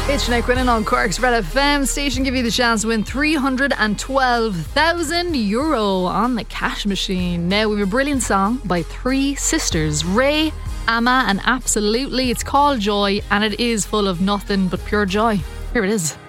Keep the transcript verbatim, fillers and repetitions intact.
It's Sinead Quinlan on Cork's Red F M station. Give you the chance to win three hundred twelve thousand euro on the cash machine. Now we have a brilliant song by three sisters, Ray, Amma and Absolutely. It's called Joy and it is full of nothing but pure joy. Here it is.